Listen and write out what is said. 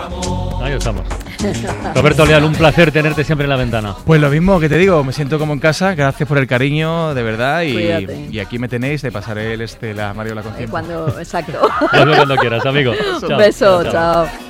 Ahí estamos. Roberto Leal, un placer tenerte siempre en la ventana. Pues lo mismo que te digo, me siento como en casa, gracias por el cariño, de verdad, y aquí me tenéis, te pasaré la Mariola con tiempo. Exacto. Cuando quieras, amigo. Un beso, chao.